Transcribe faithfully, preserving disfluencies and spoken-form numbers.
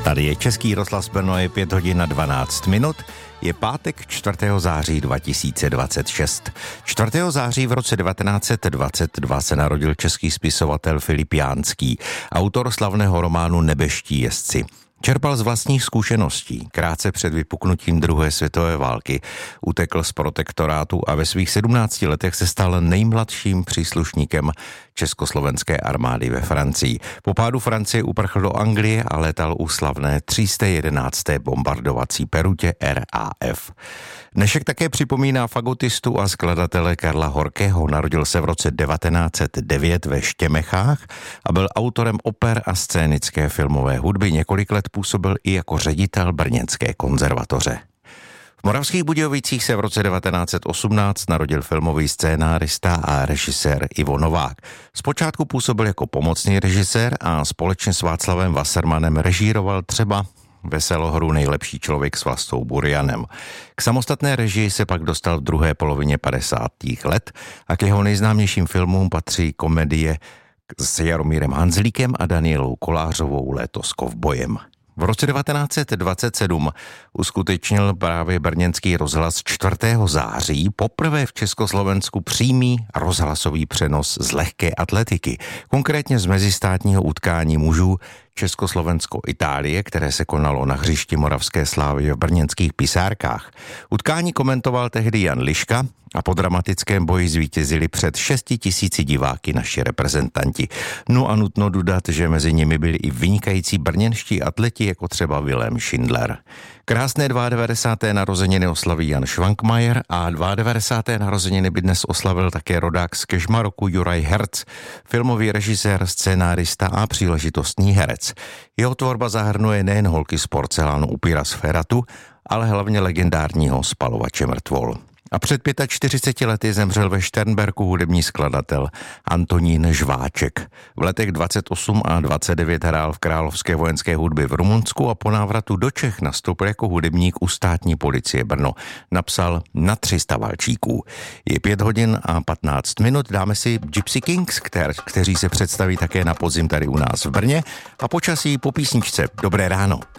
Tady je Český rozhlas Brno, je pět hodin a dvanáct minut. Je pátek čtvrtého září dva tisíce dvacet šest. čtvrtého září v roce devatenáct set dvacet dva se narodil český spisovatel Filip Jánský, autor slavného románu Nebeští jezdci. Čerpal z vlastních zkušeností. Krátce před vypuknutím druhé světové války utekl z protektorátu a ve svých sedmnácti letech se stal nejmladším příslušníkem československé armády ve Francii. Po pádu Francie uprchl do Anglie a letal u slavné tři sta jedenácté bombardovací perutě R A F. Dnešek také připomíná fagotistu a skladatele Karla Horkého. Narodil se v roce devatenáct set devět ve Štěmechách a byl autorem oper a scénické filmové hudby. Několik let působil i jako ředitel Brněnské konzervatoře. V Moravských Budějovicích se v roce devatenáct set osmnáct narodil filmový scénárista a režisér Ivo Novák. Zpočátku působil jako pomocný režisér a společně s Václavem Wassermanem režíroval třeba veselohru Nejlepší člověk s Vlastou Burianem. K samostatné režii se pak dostal v druhé polovině padesátých let a k jeho nejznámějším filmům patří komedie s Jaromírem Hanzlíkem a Danielou Kolářovou Léto s kovbojem. V roce devatenáct set dvacet sedm uskutečnil právě brněnský rozhlas čtvrtého září poprvé v Československu přímý rozhlasový přenos z lehké atletiky, konkrétně z mezistátního utkání mužů Československo-Itálie, které se konalo na hřišti Moravské Slávy v brněnských Pisárkách. Utkání komentoval tehdy Jan Liška a po dramatickém boji zvítězili před šesti tisíci diváky naši reprezentanti. No a nutno dodat, že mezi nimi byli i vynikající brněnští atleti, jako třeba Vilém Schindler. Krásné devadesát dva narozeniny oslaví Jan Švankmajer a devadesát dva narozeniny by dnes oslavil také rodák z Kežmaroku Juraj Herc, filmový režisér, scénárista a příležitostný herec. Jeho tvorba zahrnuje nejen holky z porcelánu Upíra z Feratu, ale hlavně legendárního Spalovače mrtvol. A před čtyřiceti pěti lety zemřel ve Šternberku hudební skladatel Antonín Žváček. V letech dvacet osm a dvacet devět hrál v Královské vojenské hudbě v Rumunsku a po návratu do Čech nastoupil jako hudebník u státní policie Brno. Napsal na tři sta valčíků. Je pět hodin a patnáct minut, dáme si Gypsy Kings, kter, kteří se představí také na podzim tady u nás v Brně a počasí po písničce. Dobré ráno.